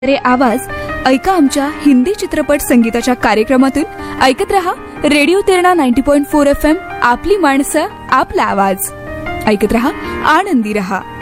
अरे आवाज ऐका आमच्या हिंदी चित्रपट संगीताच्या कार्यक्रमातून ऐकत रहा रेडिओ तेरणा 90.4 FM आपली माणसं आपला आवाज ऐकत रहा आनंदी रहा।